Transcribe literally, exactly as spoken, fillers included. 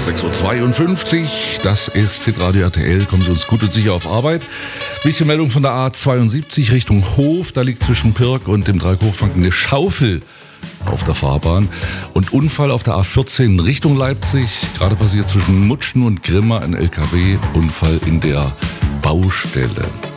sechs Uhr zweiundfünfzig, das ist Hitradio R T L, kommen Sie uns gut und sicher auf Arbeit. Wichtige Meldung von der A zweiundsiebzig Richtung Hof, da liegt zwischen Pirk und dem Dreieckhochfranken eine Schaufel auf der Fahrbahn. Und Unfall auf der A vierzehn Richtung Leipzig, gerade passiert zwischen Mutschen und Grimma, ein L K W-Unfall in der Baustelle.